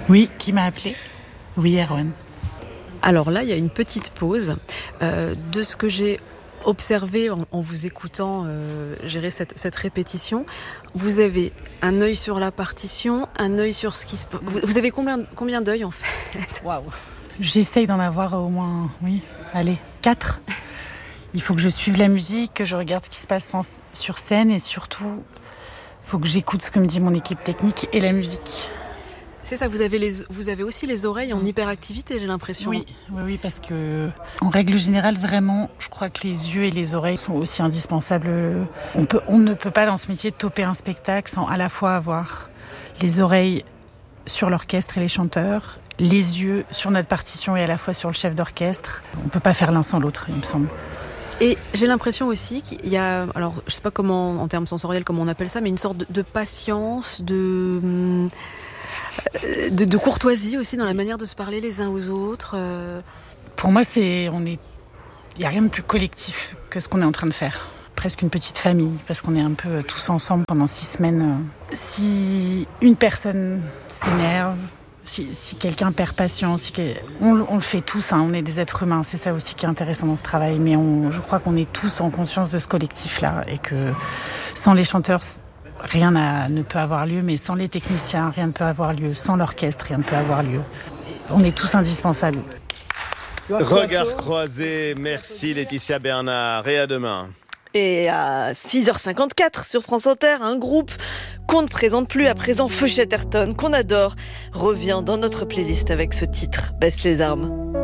Oui, qui m'a appelé? Oui, Erwan. Alors là, il y a une petite pause. De ce que j'ai observé en vous écoutant gérer cette répétition, vous avez un œil sur la partition, un œil sur ce qui se... Vous avez combien d'œils en fait? Waouh. J'essaye d'en avoir au moins, 4. Il faut que je suive la musique, que je regarde ce qui se passe sur scène et surtout, il faut que j'écoute ce que me dit mon équipe technique et la musique. C'est ça, vous avez aussi les oreilles en hyperactivité, j'ai l'impression. Oui, parce que en règle générale, vraiment, je crois que les yeux et les oreilles sont aussi indispensables. On ne peut pas dans ce métier toper un spectacle sans à la fois avoir les oreilles sur l'orchestre et les chanteurs, les yeux sur notre partition et à la fois sur le chef d'orchestre. On ne peut pas faire l'un sans l'autre, il me semble. Et j'ai l'impression aussi qu'il y a, alors je ne sais pas comment, en termes sensoriels, comment on appelle ça, mais une sorte de patience, de courtoisie aussi dans la manière de se parler les uns aux autres. Pour moi, il n'y a rien de plus collectif que ce qu'on est en train de faire. Presque une petite famille, parce qu'on est un peu tous ensemble pendant 6 semaines. Si une personne s'énerve, si quelqu'un perd patience, on le fait tous, on est des êtres humains, c'est ça aussi qui est intéressant dans ce travail, mais je crois qu'on est tous en conscience de ce collectif-là, et que sans les chanteurs, rien ne peut avoir lieu, mais sans les techniciens, rien ne peut avoir lieu, sans l'orchestre, rien ne peut avoir lieu. On est tous indispensables. Regard croisé, merci Laetitia Bernard, et à demain. Et à 6h54 sur France Inter, un groupe qu'on ne présente plus à présent, Feu Chatterton, qu'on adore, revient dans notre playlist avec ce titre, Baisse les armes.